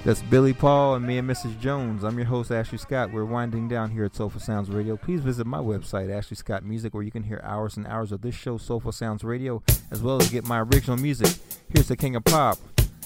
That's Billy Paul and me and Mrs. Jones. I'm your host, Ashley Scott. We're winding down here at Soulful Sounds Radio. Please visit my website, Ashley Scott Music, where you can hear hours and hours of this show, Soulful Sounds Radio, as well as get my original music. Here's the King of Pop,